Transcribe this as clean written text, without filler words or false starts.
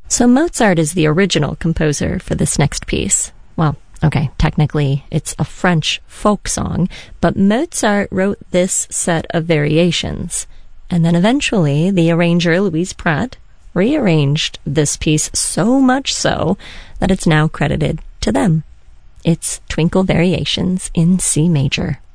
So Mozart is the original composer for this next piece. Well, okay, technically it's a French folk song, but Mozart wrote this set of variations. And then eventually the arranger Louise Pratt rearranged this piece so much so that it's now credited to them. It's Twinkle Variations in C major.